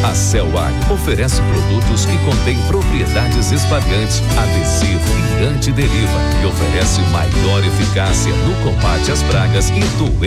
A Celag oferece produtos que contêm propriedades espalhantes, adesivo e antideriva e oferece maior eficácia no combate às pragas e doenças